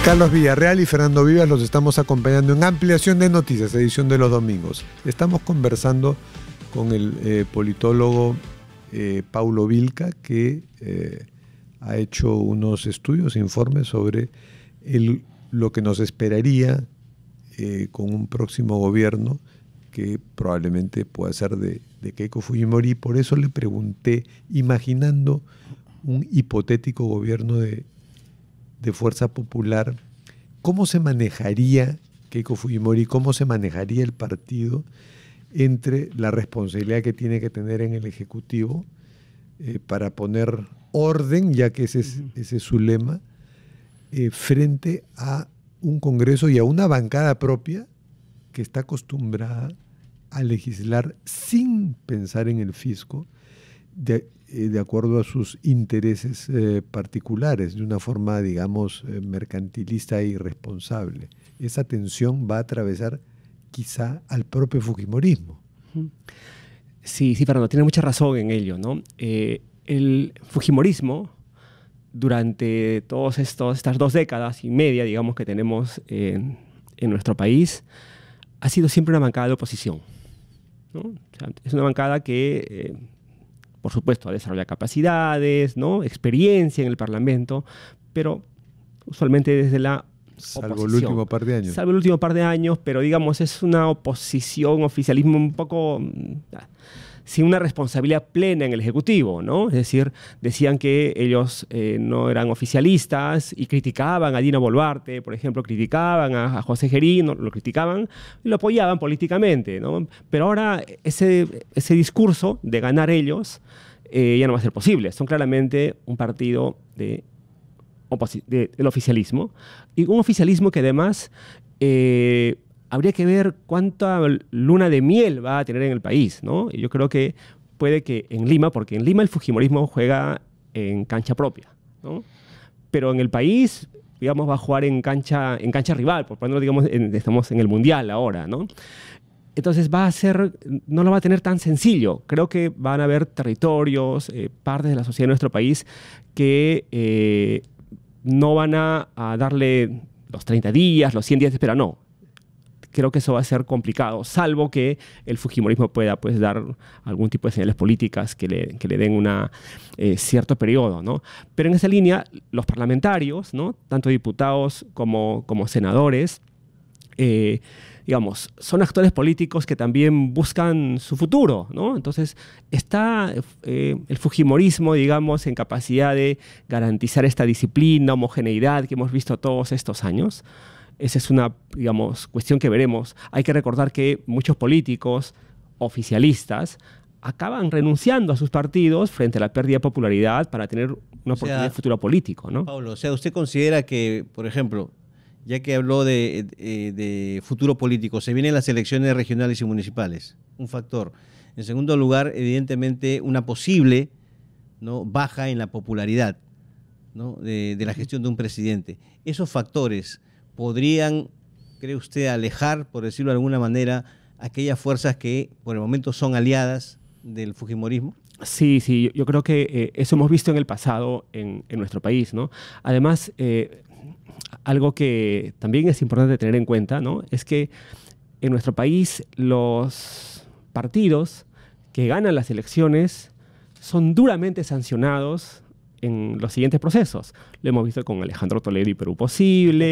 Carlos Villarreal y Fernando Vivas los estamos acompañando en Ampliación de Noticias, edición de los domingos. Estamos conversando con el politólogo Paulo Vilca, que ha hecho unos estudios e informes sobre lo que nos esperaría con un próximo gobierno que probablemente pueda ser de Keiko Fujimori. Por eso le pregunté, imaginando un hipotético gobierno de Fuerza Popular, ¿cómo se manejaría Keiko Fujimori, cómo se manejaría el partido entre la responsabilidad que tiene que tener en el Ejecutivo para poner orden, ya que ese es su lema, frente a un Congreso y a una bancada propia que está acostumbrada a legislar sin pensar en el fisco, de acuerdo a sus intereses particulares, de una forma, digamos, mercantilista e irresponsable? Esa tensión va a atravesar quizá al propio Fujimorismo. Sí, Fernando, tiene mucha razón en ello, ¿no? El Fujimorismo, durante todas estas 2 décadas y media, digamos, que tenemos en nuestro país, ha sido siempre una bancada de oposición, ¿no? O sea, es una bancada que, por supuesto, ha desarrollado capacidades, ¿no? Experiencia en el Parlamento, pero usualmente desde la Salvo oposición. el último par de años. Salvo el último par de años, pero digamos es una oposición, oficialismo un poco sin una responsabilidad plena en el Ejecutivo, ¿no? Es decir, decían que ellos no eran oficialistas y criticaban a Dina Boluarte, por ejemplo, criticaban a José Gerí, no, lo criticaban y lo apoyaban políticamente, ¿no? Pero ahora ese discurso de ganar ellos ya no va a ser posible. Son claramente un partido del oficialismo, y un oficialismo que además habría que ver cuánta luna de miel va a tener en el país, ¿no? Y yo creo que puede que en Lima, porque en Lima el fujimorismo juega en cancha propia, ¿no? Pero en el país, digamos, va a jugar en cancha rival, por ponerlo, digamos, estamos en el Mundial ahora, ¿no? Entonces no lo va a tener tan sencillo. Creo que van a haber territorios, partes de la sociedad de nuestro país que no van a darle los 30 días, los 100 días de espera, no. Creo que eso va a ser complicado, salvo que el fujimorismo pueda, pues, dar algún tipo de señales políticas que le den un cierto periodo, ¿no? Pero en esa línea, los parlamentarios, ¿no? Tanto diputados como senadores, digamos, son actores políticos que también buscan su futuro, ¿no? Entonces, está el fujimorismo, digamos, en capacidad de garantizar esta disciplina, homogeneidad que hemos visto todos estos años. Esa es una, digamos, cuestión que veremos. Hay que recordar que muchos políticos oficialistas acaban renunciando a sus partidos frente a la pérdida de popularidad para tener una oportunidad de futuro político, ¿no? Pablo, o sea, ¿usted considera que, por ejemplo, ya que habló de futuro político, se vienen las elecciones regionales y municipales, un factor? En segundo lugar, evidentemente, una posible, ¿no?, baja en la popularidad, ¿no?, de la gestión de un presidente. Esos factores podrían, ¿cree usted, alejar, por decirlo de alguna manera, aquellas fuerzas que por el momento son aliadas del fujimorismo? Sí, yo creo que eso hemos visto en el pasado en nuestro país, ¿no? Además, algo que también es importante tener en cuenta, ¿no?, es que en nuestro país los partidos que ganan las elecciones son duramente sancionados en los siguientes procesos. Lo hemos visto con Alejandro Toledo y Perú Posible,